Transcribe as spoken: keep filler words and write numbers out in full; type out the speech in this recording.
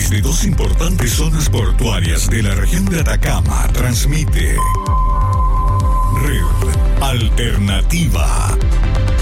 desde dos importantes zonas portuarias de la región de Atacama, transmite Red Alternativa.